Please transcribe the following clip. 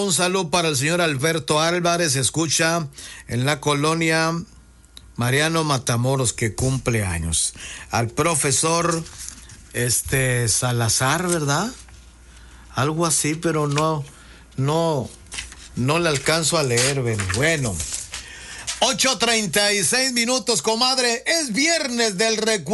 Un saludo para el señor Alberto Álvarez, escucha en la colonia Mariano Matamoros, que cumple años. Al profesor Salazar, ¿verdad? Algo así, pero no le alcanzo a leer, ven. Bueno, 8:36, comadre, es viernes del recuerdo.